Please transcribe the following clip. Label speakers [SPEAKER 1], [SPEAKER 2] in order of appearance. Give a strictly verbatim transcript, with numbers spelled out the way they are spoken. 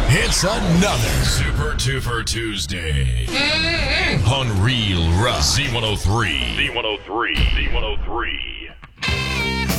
[SPEAKER 1] It's another Super Duper Tuesday on Real Rock Z one oh three.
[SPEAKER 2] Z one oh three. Z one oh three.